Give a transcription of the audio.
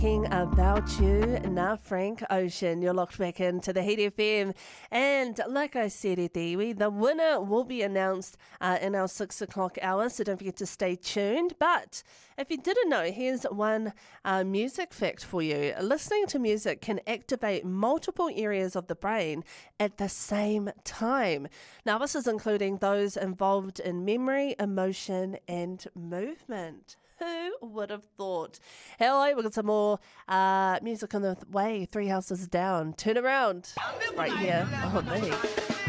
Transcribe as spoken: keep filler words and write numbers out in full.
Thinking about you, now Frank Ocean. You're locked back into the Heat F M. And like I said, Ediwi, the winner will be announced uh, in our six o'clock hour, so don't forget to stay tuned. But if you didn't know, here's one uh, music fact for you. Listening to music can activate multiple areas of the brain at the same time. Now, this is including those involved in memory, emotion, and movement. Who would have thought? Hello, we've got some more uh, music on the way. Three houses down. Turn around. Right here on me.